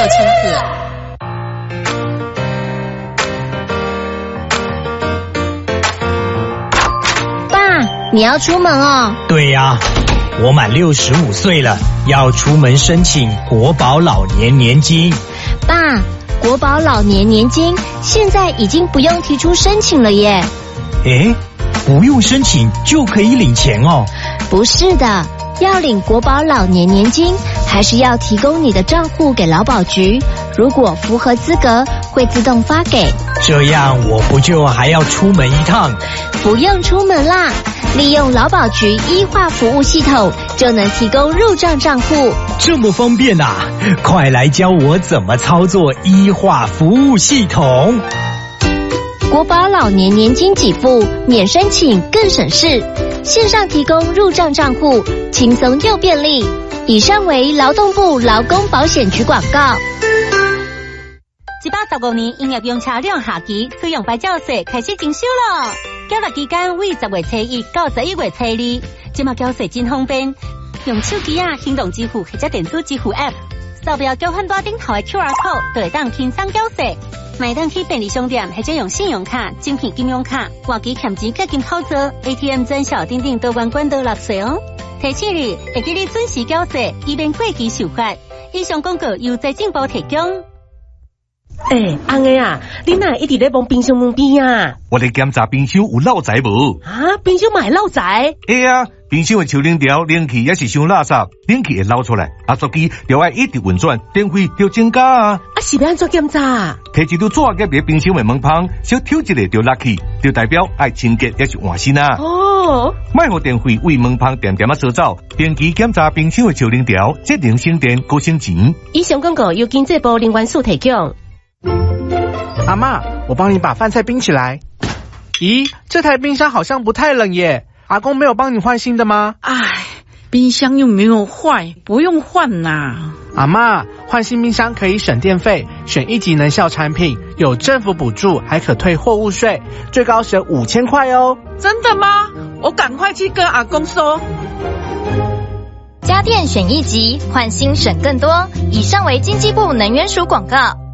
千克。 爸，你要出门哦？ 对呀，我满65岁了，要出门申请国保老年年金。 爸，国保老年年金现在已经不用提出申请了耶。 诶，不用申请就可以领钱哦？ 不是的，要领国保老年年金，还是要提供你的账户给劳保局，如果符合资格，会自动发给。 这样我不就还要出门一趟？ 不用出门啦，利用劳保局医化服务系统，就能提供入账账户。 这么方便啊！快来教我怎么操作医化服务系统。 国保老年年金给付免申请更省事，线上提供入账账户，轻松又便利。以上为劳动部劳工保险局广告。 115年营业用车辆下期使用牌照税开始征收了，缴纳期间为10月初1到11月初2。现在缴税真方便，用手机行动支付或者电子支付 App， 扫描交换单顶头的 QR code， 就会当轻松缴税。买当去便利商店或者用信用卡、精品金融卡、换机欠钱结金操作 ，ATM 专小等等多关管道纳税哦。提醒你，会记你准时缴税，以免过期受罚。以上广告由财政部提供。 翁个啊，你哪一直在帮冰箱门边啊？ 我咧检查冰箱有漏财无？ 啊，冰箱买漏财？ 冰箱的抽冷条冷气也是伤垃圾，冷气会漏出来，压缩机就要一直运转，电费就增加啊！ 是要安怎检查？ 摕一张纸夹伫冰箱的门旁，小挑一个就落去，就代表爱清洁也是换新啊！ 哦， 卖互电费为门旁点点扫走，定期检查冰箱的抽冷条，节能省电高省钱。 以上广告由经济部能源署提供。 阿嬷，我帮你把饭菜冰起来。咦，这台冰箱好像不太冷耶，阿公没有帮你换新的吗？ 唉，冰箱又没有坏，不用换啦。 阿嬷，换新冰箱可以省电费，选1级能效产品，有政府补助，还可退货物税，最高省5000块哦。 真的吗？我赶快去跟阿公说。 家电选1级，换新省更多。以上为经济部能源署广告。